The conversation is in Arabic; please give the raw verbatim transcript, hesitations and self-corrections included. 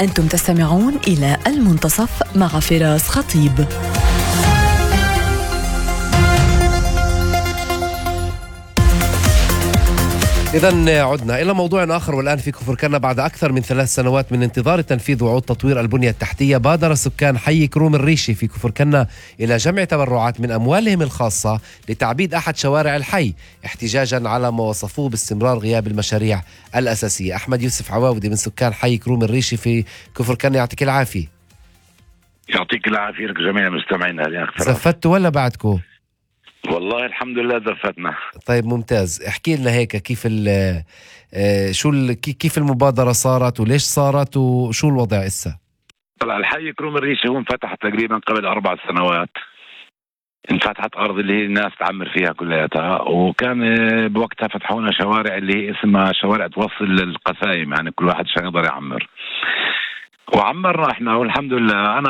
أنتم تستمعون إلى المنتصف مع فراس خطيب. إذن عدنا إلى موضوع آخر، والآن في كفركنا. بعد أكثر من ثلاث سنوات من انتظار تنفيذ وعود تطوير البنية التحتية، بادر سكان حي كروم الريشي في كفركنا إلى جمع تبرعات من أموالهم الخاصة لتعبيد أحد شوارع الحي، احتجاجا على ما وصفوه باستمرار غياب المشاريع الأساسية. أحمد يوسف عواودي من سكان حي كروم الريشي في كفركنا، يعطيك العافية. يعطيك العافية لك جميع مستمعينا. زفتوا ولا بعدكم؟ والله الحمد لله زفتنا. طيب ممتاز، احكي لنا هيك كيف ال شو ال كيف المبادرة صارت وليش صارت وشو الوضع إسا؟ طلع الحي كروم الريشي هو انفتح تقريبا قبل أربع سنوات. انفتحت أرض اللي هي الناس تعمر فيها كلياتها، وكان بوقتها فتحونا شوارع اللي هي اسمها شوارع توصل للقسايم، يعني كل واحد عشان يقدر يعمر. وعمرنا احنا والحمد لله. أنا